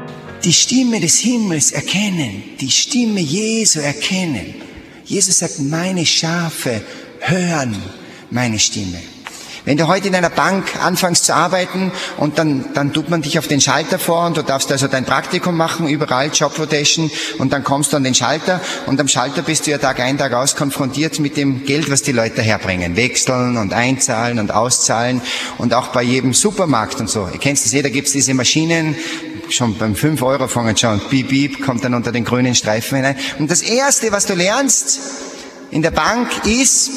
die Stimme des Himmels erkennen, die Stimme Jesu erkennen. Jesus sagt, meine Schafe hören meine Stimme. Wenn du heute in einer Bank anfängst zu arbeiten und dann tut man dich auf den Schalter vor und du darfst also dein Praktikum machen, überall Job Rotation, und dann kommst du an den Schalter und am Schalter bist du ja Tag ein, Tag aus konfrontiert mit dem Geld, was die Leute herbringen. Wechseln und einzahlen und auszahlen, und auch bei jedem Supermarkt und so. Ihr kennt das, da gibt's diese Maschinen, schon beim 5 € fangen schon, piep, piep, kommt dann unter den grünen Streifen hinein. Und das Erste, was du lernst in der Bank, ist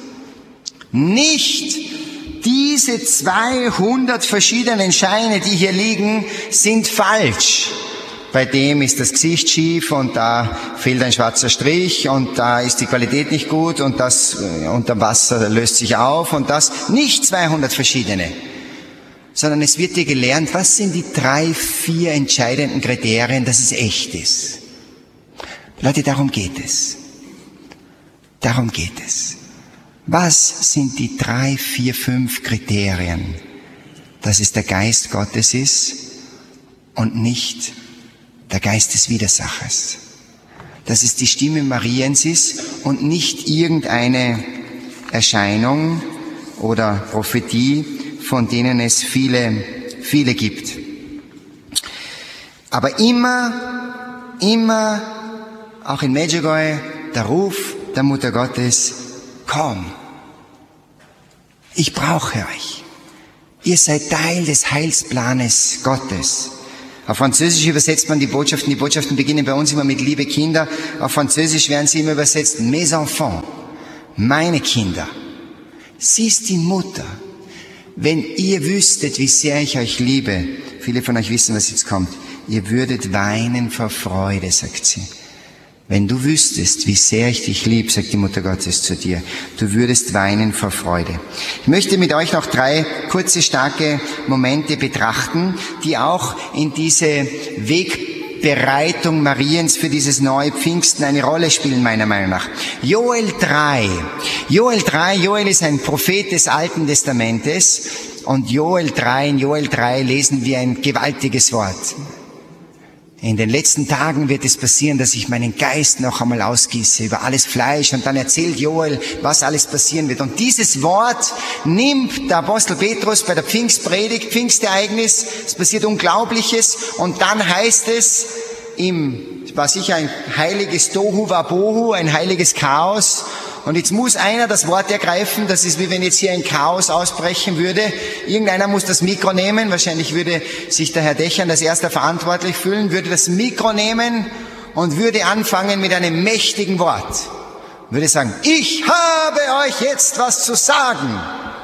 nicht diese 200 verschiedenen Scheine, die hier liegen, sind falsch. Bei dem ist das Gesicht schief und da fehlt ein schwarzer Strich und da ist die Qualität nicht gut und das unter Wasser löst sich auf und das. Nicht 200 verschiedene, sondern es wird dir gelernt, was sind die 3, 4 entscheidenden Kriterien, dass es echt ist. Leute, darum geht es. Darum geht es. Was sind die 3, 4, 5 Kriterien, dass es der Geist Gottes ist und nicht der Geist des Widersachers? Dass es die Stimme Mariens ist und nicht irgendeine Erscheinung oder Prophetie, von denen es viele, viele gibt. Aber immer, auch in Medjugorje, der Ruf der Mutter Gottes, komm. Ich brauche euch. Ihr seid Teil des Heilsplanes Gottes. Auf Französisch übersetzt man die Botschaften. Die Botschaften beginnen bei uns immer mit liebe Kinder. Auf Französisch werden sie immer übersetzt, mes enfants, meine Kinder. Sie ist die Mutter. Wenn ihr wüsstet, wie sehr ich euch liebe, viele von euch wissen, was jetzt kommt, ihr würdet weinen vor Freude, sagt sie. Wenn du wüsstest, wie sehr ich dich lieb, sagt die Mutter Gottes zu dir, du würdest weinen vor Freude. Ich möchte mit euch noch 3 kurze, starke Momente betrachten, die auch in diese Wegbereitung Mariens für dieses neue Pfingsten eine Rolle spielen, meiner Meinung nach. Joel 3. Joel ist ein Prophet des Alten Testamentes, und in Joel 3 lesen wir ein gewaltiges Wort. In den letzten Tagen wird es passieren, dass ich meinen Geist noch einmal ausgieße über alles Fleisch. Und dann erzählt Joel, was alles passieren wird. Und dieses Wort nimmt der Apostel Petrus bei der Pfingstpredigt, Pfingstereignis. Es passiert Unglaubliches. Und dann heißt es, war sicher ein heiliges Tohu Wabohu, ein heiliges Chaos. Und jetzt muss einer das Wort ergreifen. Das ist wie wenn jetzt hier ein Chaos ausbrechen würde. Irgendeiner muss das Mikro nehmen. Wahrscheinlich würde sich der Herr Dächern als erster verantwortlich fühlen, würde das Mikro nehmen und würde anfangen mit einem mächtigen Wort. Würde sagen, ich habe euch jetzt was zu sagen.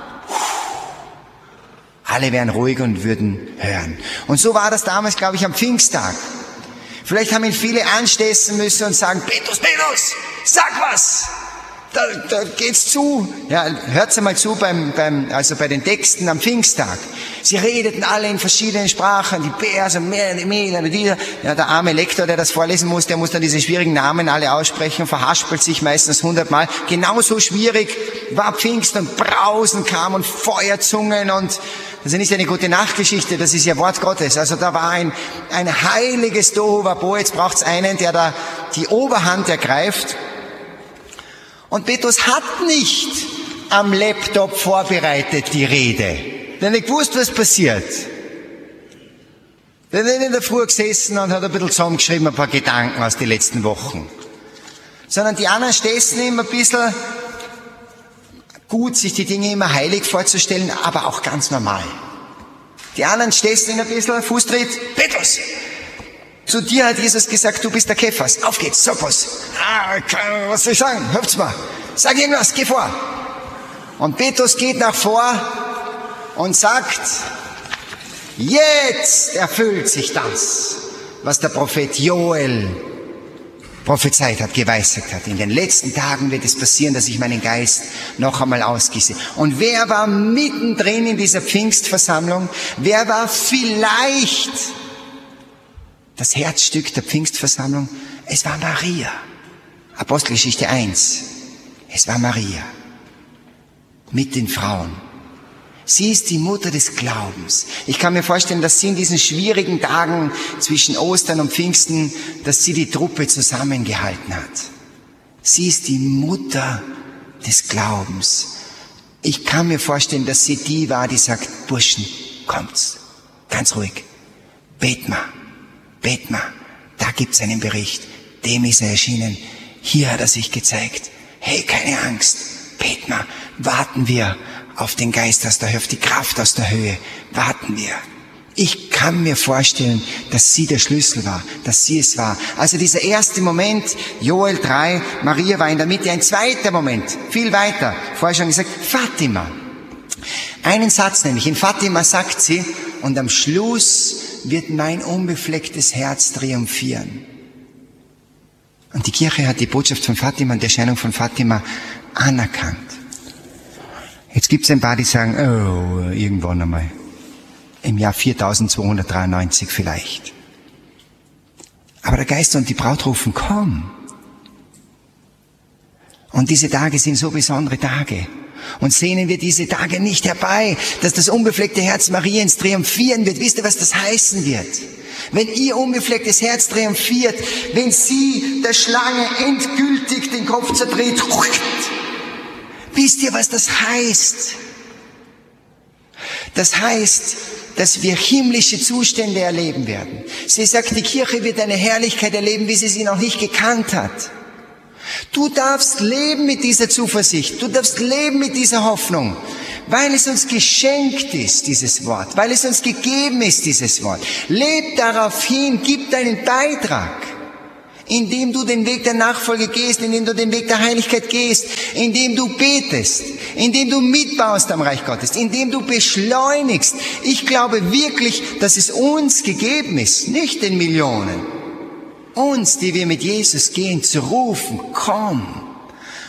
Alle wären ruhig und würden hören. Und so war das damals, glaube ich, am Pfingsttag. Vielleicht haben ihn viele anstessen müssen und sagen, Petrus, sag was! Da geht's zu. Ja, hört's einmal zu bei den Texten am Pfingsttag. Sie redeten alle in verschiedenen Sprachen, die Perser, ja, der arme Lektor, der das vorlesen muss, der muss dann diese schwierigen Namen alle aussprechen, verhaspelt sich meistens 100-mal. Genauso schwierig war Pfingsten, und Brausen kam und Feuerzungen, und das ist nicht eine gute Nachtgeschichte, das ist ja Wort Gottes. Also da war ein heiliges Tohuwabohu. Jetzt braucht's einen, der da die Oberhand ergreift. Und Petrus hat nicht am Laptop vorbereitet die Rede. Der hat nicht gewusst, was passiert. Der hat in der Früh gesessen und hat ein bisschen zusammengeschrieben, ein paar Gedanken aus den letzten Wochen. Sondern die anderen stessen ihm ein bisschen gut, sich die Dinge immer heilig vorzustellen, aber auch ganz normal. Die anderen stessen ihn ein bisschen, Fußtritt, Petrus! Zu dir hat Jesus gesagt, du bist der Kephas. Auf geht's, sag was. Was soll ich sagen? Hört's mal. Sag irgendwas, geh vor. Und Petrus geht nach vor und sagt, jetzt erfüllt sich das, was der Prophet Joel prophezeit hat, geweissagt hat. In den letzten Tagen wird es passieren, dass ich meinen Geist noch einmal ausgieße. Und wer war mittendrin in dieser Pfingstversammlung? Wer war vielleicht das Herzstück der Pfingstversammlung? Es war Maria. Apostelgeschichte 1. Es war Maria. Mit den Frauen. Sie ist die Mutter des Glaubens. Ich kann mir vorstellen, dass sie in diesen schwierigen Tagen zwischen Ostern und Pfingsten, dass sie die Truppe zusammengehalten hat. Sie ist die Mutter des Glaubens. Ich kann mir vorstellen, dass sie die war, die sagt, Burschen, kommt's, ganz ruhig, bet mal, da gibt's einen Bericht, dem ist er erschienen, hier hat er sich gezeigt, hey, keine Angst, bet mal, warten wir auf den Geist aus der Höhe, auf die Kraft aus der Höhe, warten wir. Ich kann mir vorstellen, dass sie der Schlüssel war, dass sie es war. Also dieser erste Moment, Joel 3, Maria war in der Mitte, ein zweiter Moment, viel weiter, vorher schon gesagt, Fatima. Einen Satz nämlich, in Fatima sagt sie, und am Schluss wird mein unbeflecktes Herz triumphieren. Und die Kirche hat die Botschaft von Fatima und die Erscheinung von Fatima anerkannt. Jetzt gibt es ein paar, die sagen, oh, irgendwann einmal. Im Jahr 4293 vielleicht. Aber der Geist und die Braut rufen, komm. Und diese Tage sind so besondere Tage. Und sehnen wir diese Tage nicht herbei, dass das unbefleckte Herz Mariens triumphieren wird. Wisst ihr, was das heißen wird? Wenn ihr unbeflecktes Herz triumphiert, wenn sie der Schlange endgültig den Kopf zerdreht, wisst ihr, was das heißt? Das heißt, dass wir himmlische Zustände erleben werden. Sie sagt, die Kirche wird eine Herrlichkeit erleben, wie sie noch nicht gekannt hat. Du darfst leben mit dieser Zuversicht, du darfst leben mit dieser Hoffnung, weil es uns geschenkt ist, dieses Wort, weil es uns gegeben ist, dieses Wort. Leb darauf hin, gib deinen Beitrag, indem du den Weg der Nachfolge gehst, indem du den Weg der Heiligkeit gehst, indem du betest, indem du mitbaust am Reich Gottes, indem du beschleunigst. Ich glaube wirklich, dass es uns gegeben ist, nicht den Millionen, uns, die wir mit Jesus gehen, zu rufen, komm.